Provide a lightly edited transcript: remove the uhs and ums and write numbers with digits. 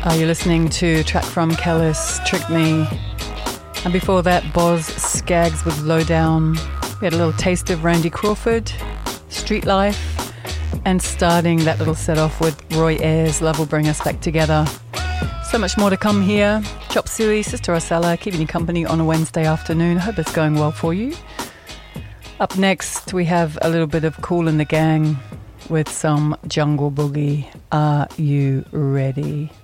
Are you listening to a track from Kellis, Trick Me? And before that, Boz Skaggs with Lowdown. We had a little taste of Randy Crawford, Street Life, and starting that little set off with Roy Ayers, Love Will Bring Us Back Together. So much more to come here. Chop Suey, Sister Rosella, keeping you company on a Wednesday afternoon. Hope it's going well for you. Up next, we have a little bit of Kool and the Gang with some Jungle Boogie. Are you ready?